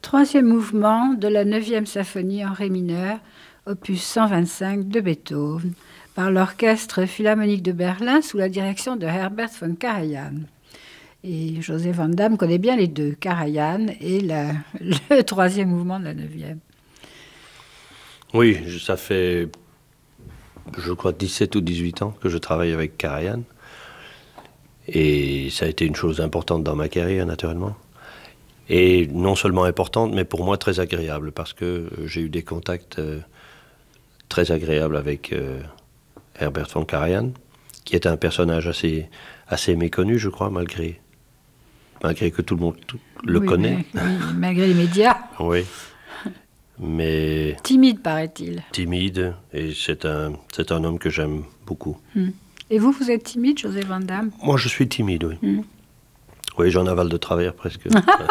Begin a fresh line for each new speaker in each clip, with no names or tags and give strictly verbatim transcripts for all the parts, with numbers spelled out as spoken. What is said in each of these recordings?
Troisième mouvement de la neuvième symphonie en ré mineur, opus cent vingt-cinq de Beethoven, par l'Orchestre Philharmonique de Berlin sous la direction de Herbert von Karajan. Et José Van Damme connaît bien les deux, Karajan et la, le troisième mouvement de la neuvième.
Oui, ça fait, je crois, dix-sept ou dix-huit ans que je travaille avec Karajan. Et ça a été une chose importante dans ma carrière, naturellement. Et non seulement importante, mais pour moi très agréable, parce que j'ai eu des contacts euh, très agréables avec euh, Herbert von Karajan, qui est un personnage assez, assez méconnu, je crois, malgré, malgré que tout le monde tout, le
oui,
connaît.
Mais, oui, malgré les médias.
Oui. Mais
timide, paraît-il.
Timide, et c'est un, c'est un homme que j'aime beaucoup.
Hmm. Et vous, vous êtes timide, José Van Damme?
Moi, je suis timide, oui. Hmm. Oui, j'en avale de travers, presque.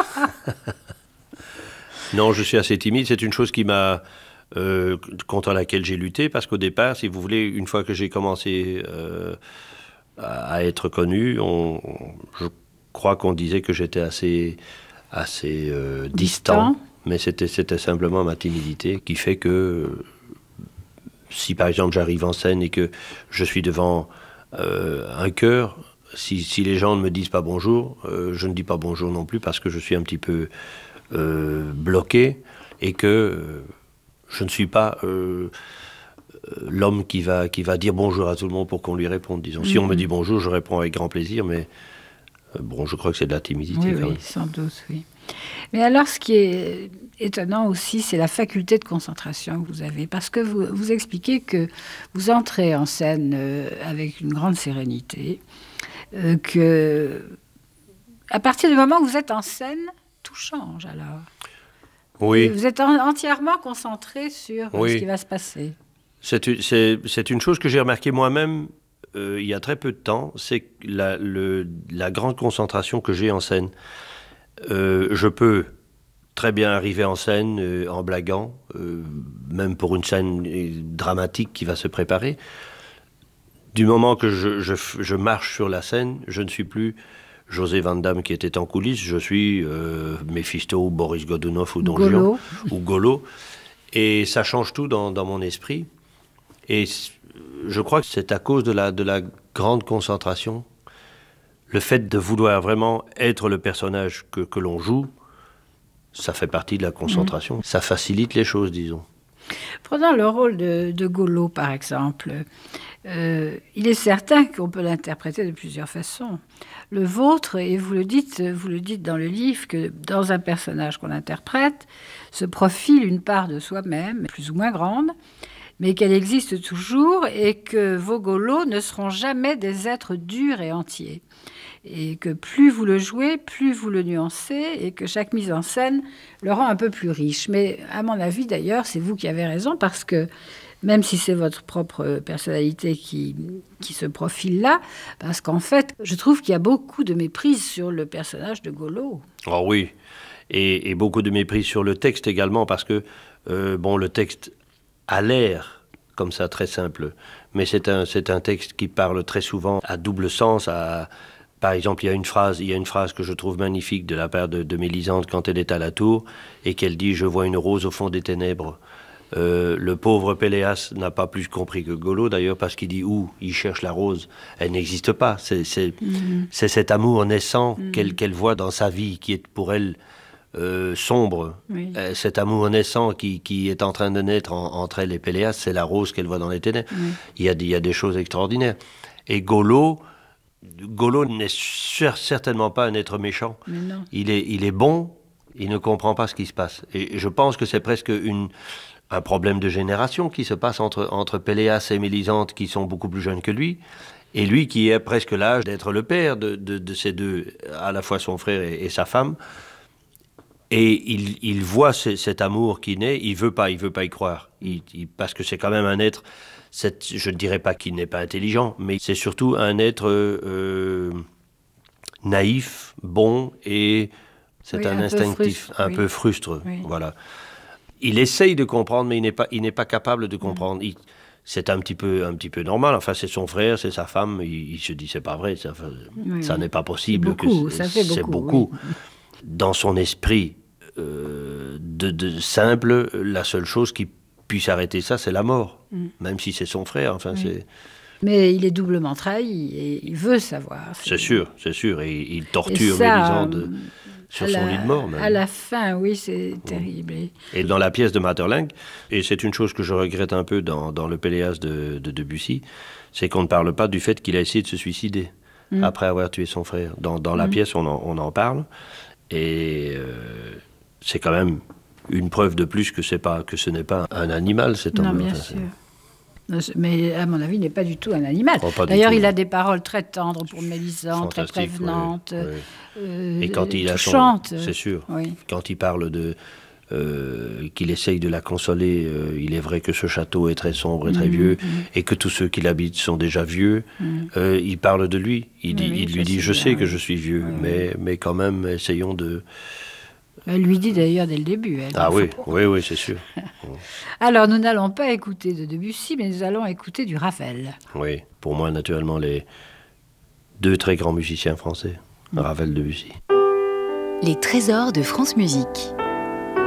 Non, je suis assez timide. C'est une chose qui m'a... Euh, contre laquelle j'ai lutté, parce qu'au départ, si vous voulez, une fois que j'ai commencé euh, à, à être connu, on, on, je crois qu'on disait que j'étais assez, assez euh, distant. distant. Mais c'était, c'était simplement ma timidité qui fait que si par exemple j'arrive en scène et que je suis devant euh, un chœur, si, si les gens ne me disent pas bonjour, euh, je ne dis pas bonjour non plus parce que je suis un petit peu euh, bloqué et que euh, je ne suis pas euh, l'homme qui va, qui va dire bonjour à tout le monde pour qu'on lui réponde, disons. Mmh. Si on me dit bonjour, je réponds avec grand plaisir, mais euh, bon, je crois que c'est de la timidité.
Oui,
quand
oui,
même.
sans doute, oui. Mais alors, ce qui est étonnant aussi, c'est la faculté de concentration que vous avez, parce que vous, vous expliquez que vous entrez en scène euh, avec une grande sérénité, euh, que à partir du moment où vous êtes en scène, tout change alors.
Oui.
Et vous êtes en, entièrement concentré sur
oui.
euh, ce qui va se passer.
C'est, c'est, c'est une chose que j'ai remarqué moi-même euh, il y a très peu de temps, c'est la, le, la grande concentration que j'ai en scène. Euh, je peux très bien arriver en scène euh, en blaguant, euh, même pour une scène dramatique qui va se préparer. Du moment que je, je, je marche sur la scène, je ne suis plus José Van Damme qui était en coulisses, je suis euh, Méphisto ou Boris Godunov ou Don Juan ou Golo. Et ça change tout dans, dans mon esprit. Et je crois que c'est à cause de la, de la grande concentration, le fait de vouloir vraiment être le personnage que, que l'on joue, ça fait partie de la concentration. Mmh. Ça facilite les choses, disons.
Prenons le rôle de, de Golo, par exemple. Euh, il est certain qu'on peut l'interpréter de plusieurs façons. Le vôtre, et vous le dites, vous le dites dans le livre, que dans un personnage qu'on interprète, se profile une part de soi-même, plus ou moins grande, mais qu'elle existe toujours et que vos Golos ne seront jamais des êtres durs et entiers. Et que plus vous le jouez, plus vous le nuancez et que chaque mise en scène le rend un peu plus riche. Mais à mon avis, d'ailleurs, c'est vous qui avez raison parce que même si c'est votre propre personnalité qui, qui se profile là, parce qu'en fait, je trouve qu'il y a beaucoup de méprise sur le personnage de Golo.
Oh oui, et, et beaucoup de méprise sur le texte également parce que, euh, bon, le texte a l'air comme ça très simple, mais c'est un, c'est un texte qui parle très souvent à double sens, à... Par exemple, il y a une phrase, il y a une phrase que je trouve magnifique de la part de, de Mélisande quand elle est à la tour et qu'elle dit « Je vois une rose au fond des ténèbres ». Euh, le pauvre Péléas n'a pas plus compris que Golo d'ailleurs parce qu'il dit « Où ?» Il cherche la rose. Elle n'existe pas. C'est, c'est, mm-hmm. c'est cet amour naissant mm-hmm. qu'elle, qu'elle voit dans sa vie qui est pour elle euh, sombre. Oui. Euh, cet amour naissant qui, qui est en train de naître en, entre elle et Péléas, c'est la rose qu'elle voit dans les ténèbres. Oui. Il y a, il y a des choses extraordinaires. Et Golo... Golo n'est certainement pas un être méchant. Il est, il est bon, il ne comprend pas ce qui se passe. Et je pense que c'est presque une, un problème de génération qui se passe entre, entre Péléas et Mélisande, qui sont beaucoup plus jeunes que lui, et lui qui est presque l'âge d'être le père de, de, de ces deux, à la fois son frère et, et sa femme. Et il, il voit ce, cet amour qui naît, il veut pas, il veut pas y croire, il, il, parce que c'est quand même un être... Cette, je ne dirais pas qu'il n'est pas intelligent, mais c'est surtout un être euh, naïf, bon, et c'est oui, un, un instinctif, frustre, un oui. peu frustre. Oui. Voilà. Il essaye de comprendre, mais il n'est pas, il n'est pas capable de comprendre. Il, c'est un petit peu, un petit peu normal. Enfin, c'est son frère, c'est sa femme. Il, il se dit, c'est pas vrai, ça, oui, ça n'est pas possible.
C'est beaucoup,
que
ça fait beaucoup.
C'est beaucoup.
Oui.
Dans son esprit, euh, de, de simple, la seule chose qui puisse arrêter ça, c'est la mort. Mm. Même si c'est son frère, enfin oui. c'est...
Mais il est doublement trahi et il veut savoir.
C'est, c'est sûr, c'est sûr. Et il torture Mélisande sur son
la,
lit de mort. Même.
À la fin, oui, c'est mmh. terrible.
Et dans la pièce de Maeterlinck, et c'est une chose que je regrette un peu dans, dans le Péléas de, de Debussy, c'est qu'on ne parle pas du fait qu'il a essayé de se suicider mmh. après avoir tué son frère. Dans, dans la mmh. pièce, on en, on en parle. Et euh, c'est quand même une preuve de plus que, c'est pas, que ce n'est pas un animal, cet homme.
Non, bien sûr. Mais à mon avis, il n'est pas du tout un animal.
Oh,
D'ailleurs,
tout.
il a des paroles très tendres pour Mélisande, très prévenantes,
oui, oui.
Euh,
et quand il
touchantes.
A son, c'est sûr.
Oui.
Quand il parle de euh, qu'il essaye de la consoler, euh, il est vrai que ce château est très sombre et très mmh, vieux, mmh. et que tous ceux qui l'habitent sont déjà vieux. Mmh. Euh, il parle de lui. Il, dit, oui, il lui dit, je sais bien, que oui. je suis vieux, oui, mais, oui. mais quand même, essayons de...
Elle lui dit d'ailleurs dès le début. Elle
ah oui, oui, oui, c'est sûr.
Alors, nous n'allons pas écouter de Debussy, mais nous allons écouter du Ravel.
Oui, pour moi, naturellement, les deux très grands musiciens français, mmh. Ravel, Debussy.
Les trésors de France Musique.